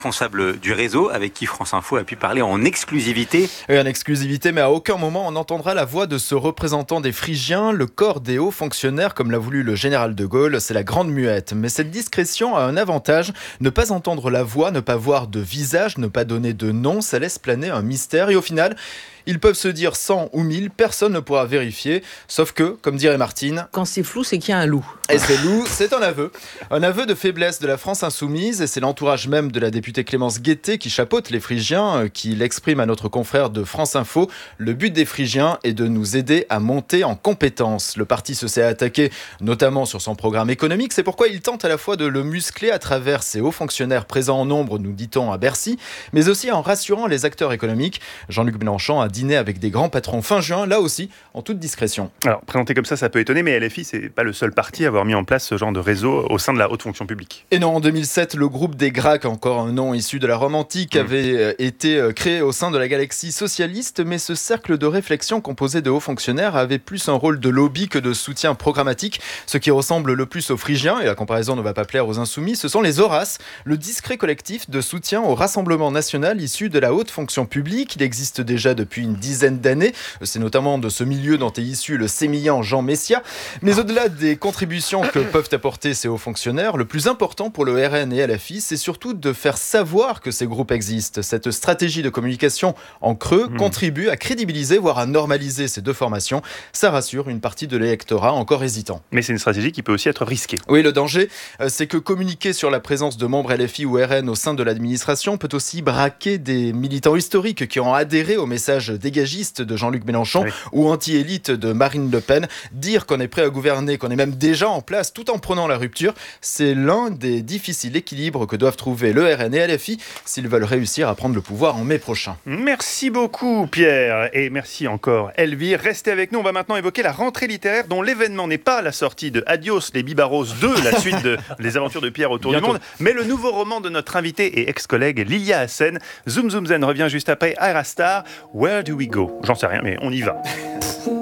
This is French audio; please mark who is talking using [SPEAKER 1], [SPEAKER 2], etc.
[SPEAKER 1] Responsable du réseau avec qui France Info a pu parler en exclusivité.
[SPEAKER 2] Et en exclusivité, mais à aucun moment on n'entendra la voix de ce représentant des Phrygiens, le corps des hauts fonctionnaires, comme l'a voulu le général de Gaulle, c'est la grande muette. Mais cette discrétion a un avantage, ne pas entendre la voix, ne pas voir de visage, ne pas donner de nom, ça laisse planer un mystère et au final, ils peuvent se dire 100 ou 1000, personne ne pourra vérifier, sauf que, comme dirait Martine,
[SPEAKER 3] quand c'est flou, c'est qu'il y a un loup.
[SPEAKER 2] Et ce loup, c'est un aveu de faiblesse de la France insoumise, et c'est l'entourage même de la députée Clémence Guettet qui chapeaute les Phrygiens, qui l'exprime à notre confrère de France Info. Le but des Phrygiens est de nous aider à monter en compétences. Le parti se s'est attaqué notamment sur son programme économique, c'est pourquoi il tente à la fois de le muscler à travers ses hauts fonctionnaires présents en nombre, nous dit-on, à Bercy, mais aussi en rassurant les acteurs économiques. Jean-Luc Mélenchon a dîné avec des grands patrons fin juin, là aussi en toute discrétion.
[SPEAKER 4] Alors, présenté comme ça peut étonner, mais LFI, c'est pas le seul parti à avoir mis en place ce genre de réseau au sein de la haute fonction publique.
[SPEAKER 2] Et non, en 2007, le groupe des Gracques, encore un nom issu de la Rome antique, avait été créé au sein de la galaxie socialiste, mais ce cercle de réflexion composé de hauts fonctionnaires avait plus un rôle de lobby que de soutien programmatique. Ce qui ressemble le plus aux Phrygiens, et la comparaison ne va pas plaire aux insoumis, ce sont les Horaces, le discret collectif de soutien au Rassemblement national issu de la haute fonction publique. Il existe déjà depuis une dizaine d'années. C'est notamment de ce milieu dont est issu le sémillant Jean Messia. Mais au-delà des contributions que peuvent apporter ces hauts fonctionnaires, le plus important pour le RN et LFI, c'est surtout de faire savoir que ces groupes existent. Cette stratégie de communication en creux contribue à crédibiliser, voire à normaliser ces deux formations. Ça rassure une partie de l'électorat encore hésitant.
[SPEAKER 4] Mais c'est une stratégie qui peut aussi être risquée.
[SPEAKER 2] Oui, le danger, c'est que communiquer sur la présence de membres LFI ou RN au sein de l'administration peut aussi braquer des militants historiques qui ont adhéré au message dégagiste de Jean-Luc Mélenchon ou anti-élite de Marine Le Pen. Dire qu'on est prêt à gouverner, qu'on est même déjà en place tout en prenant la rupture, c'est l'un des difficiles équilibres que doivent trouver le RN et LFI s'ils veulent réussir à prendre le pouvoir en mai prochain.
[SPEAKER 4] Merci beaucoup Pierre et merci encore Elvire. Restez avec nous, on va maintenant évoquer la rentrée littéraire dont l'événement n'est pas la sortie de Adios les Bibarros 2, la suite de Les aventures de Pierre autour du monde, mais le nouveau roman de notre invitée et ex-collègue Lilia Hassen. Zoom Zoom Zen revient juste après Aerostar. Where do we go ? J'en sais rien mais on y va.